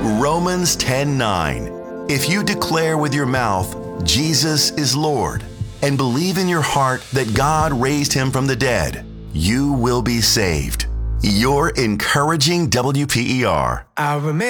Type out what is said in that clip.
Romans 10:9. If you declare with your mouth, Jesus is Lord, and believe in your heart that God raised him from the dead, you will be saved. You're encouraging WPER. I remember